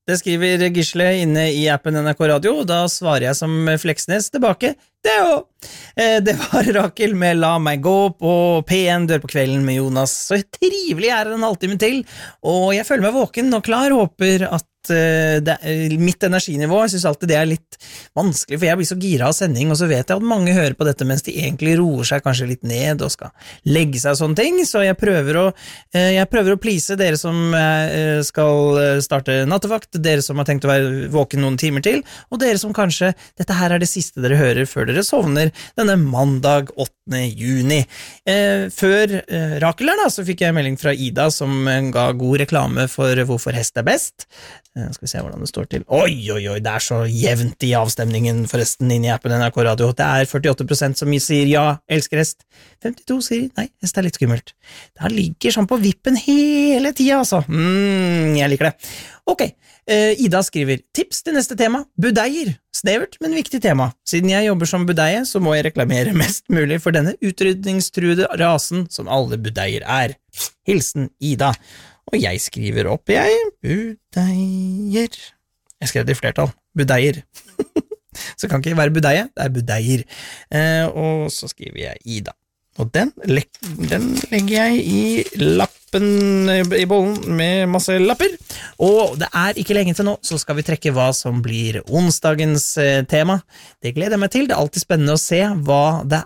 det skriver Gisle inne i appen NRK Radio, og da svarer jeg som Fleksnes tilbake. Det var Rakel med La meg gå på P1 Dør på kvelden med Jonas. Så trivelig det en halvtime til, og jeg føler meg våken og klar, håper at mitt energinivå, jeg synes alltid det litt vanskelig, for jeg blir så gira av sending, og så vet jeg at mange hører på dette mens de egentlig roer seg kanskje litt ned og skal legge seg og sånne ting, så jeg prøver å please dere som skal starte nattevakt, dere som har tenkt å være våken noen timer til, og dere som kanskje, dette her det siste dere hører før dere sovner denne mandag 8. juni. Før Rakel da, så fikk jeg en melding fra Ida som ga god reklame for hvorfor hest best. Skal vi se hvordan det står til. Oi, det så jevnt i avstemningen forresten inn i appen NRK Radio. Det 48% som sier ja, elsker hest. 52 sier nei, hest litt skummelt. Det ligger sånn på vippen hele tiden, altså. Jeg liker det. Ok, Ida skriver, tips til neste tema, budeier. Snevert, men viktig tema. Siden jeg jobber som budeie, så må jeg reklamere mest mulig for denne utrydningstruede rasen som alle budeier Hilsen Ida. Og jeg skriver opp, budeier. Jeg skrev det i flertall, budeier. Så kan ikke være budeie, det budeier. Og så skriver jeg Ida. Og den legger jeg i lappen i bollen med masse lapper. Og det ikke lenge til nå, så skal vi trekke hva som blir onsdagens tema. Det gleder jeg meg til. Det alltid spennende å se hva det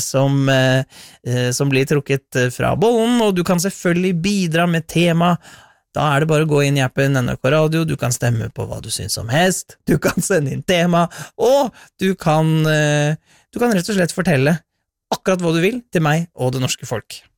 som blir trukket fra bollen, og du kan selvfølgelig bidra med tema. Da det bare å gå inn i appen NRK Radio, du kan stemme på hva du synes om hest, du kan sende inn tema, og du kan rett og slett fortelle akkurat hva du vil til meg og det norske folk.